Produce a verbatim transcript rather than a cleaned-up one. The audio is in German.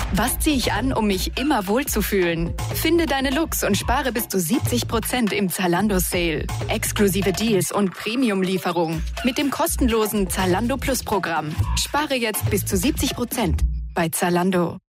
Was ziehe ich an, um mich immer wohlzufühlen? Finde deine Looks und spare bis zu siebzig Prozent im Zalando Sale. Exklusive Deals und Premium-Lieferung mit dem kostenlosen Zalando Plus Programm. Spare jetzt bis zu siebzig Prozent bei Zalando.